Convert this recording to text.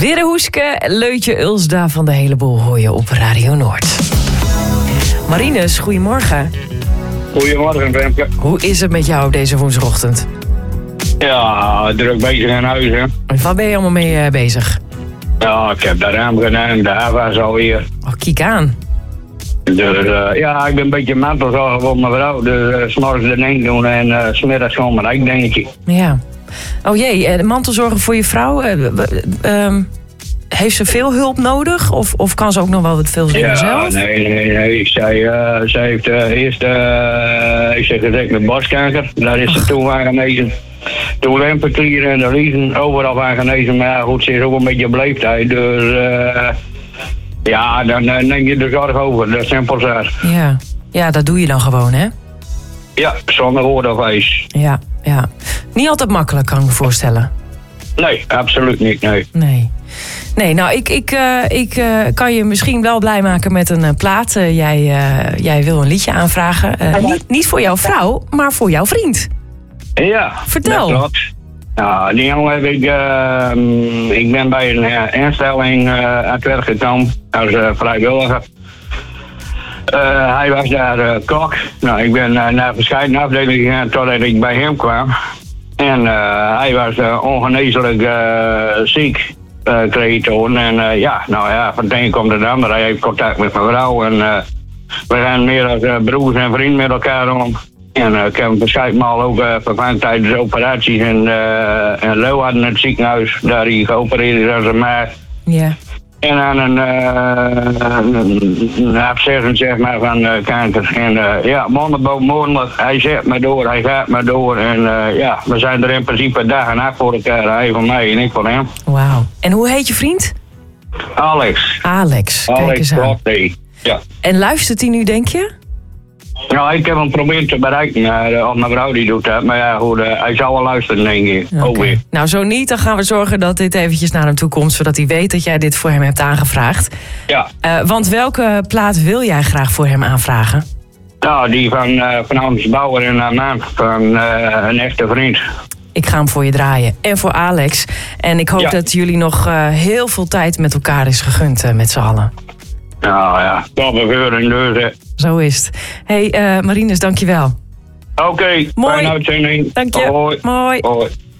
Wirre Hoeske, Leutje Ulsda van de hele boel hoor je op Radio Noord. Marinus, goedemorgen. Goedemorgen, Remke. Hoe is het met jou deze woensdagochtend? Ja, druk bezig in huis, hè. Waar ben je allemaal mee bezig? Ja, ik heb de raam gedaan, de hava's alweer. Oh, kijk aan. Dus ja, ik ben een beetje mantelzorger voor mijn vrouw. Dus 's morgens de ding doen en 's middags gewoon mijn eigen dingetje. Ja. Oh jee, de mantelzorgen voor je vrouw. Heeft ze veel hulp nodig? Of kan ze ook nog wel wat veel dingen zelf? Nee. Zij heeft eerst ik zeg gezegd met borstkanker. Daar is ze toen aan genezen. Toen lymfeklieren en de riezen overal aan genezen. Maar ja, goed, ze is ook een beetje op leeftijd. Dus ja, dan neem je de zorg over. Dat is simpel zeg. Ja, dat doe je dan gewoon, hè? Ja, zonder woord of ijs. Ja. Niet altijd makkelijk, kan ik me voorstellen. Nee, absoluut niet, nee. Nee, nou, ik kan je misschien wel blij maken met een plaat. Jij wil een liedje aanvragen. Niet voor jouw vrouw, maar voor jouw vriend. Ja, vertel. Dat klopt. Nou, die jongen heb ik ben bij een instelling aan het werk gekomen als vrijwilliger. Hij was daar kok. Nou, ik ben naar verschillende afdelingen gegaan totdat ik bij hem kwam. En hij was ongeneeslijk ziek, kreeg hij toen. En van het een komt het ander. Hij heeft contact met mijn vrouw. En we gaan meer als broers en vrienden met elkaar om. En ik heb hem verschillende maal ook vervangen tijdens operaties. En Leeuwarden in het ziekenhuis, daar hij geopereerd is als een maag. Ja. En aan een afzegging, zeg maar, van kanker. En ja, wonderlijk, hij zet me door, hij gaat me door. En we zijn er in principe dag en nacht voor elkaar. Hij van mij en ik van hem. Wauw. En hoe heet je vriend? Alex. Kijk eens aan. Ja. En luistert hij nu, denk je? Nou, ik heb hem proberen te bereiken. Of mijn vrouw die doet dat. Maar ja, goed, hij zal wel luisteren, denk ik. Okay. Nou, zo niet, dan gaan we zorgen dat dit eventjes naar hem toe komt. Zodat hij weet dat jij dit voor hem hebt aangevraagd. Ja. Want welke plaat wil jij graag voor hem aanvragen? Nou, die van Hans Bauer en haar man. Van een echte vriend. Ik ga hem voor je draaien. En voor Alex. En ik hoop dat jullie nog heel veel tijd met elkaar is gegund met z'n allen. Nou ja, tot beveuring dus. Zo is het. Hey, Marinus, dankjewel. Oké, fijne uitzending. Dank je. Hoi. Mooi.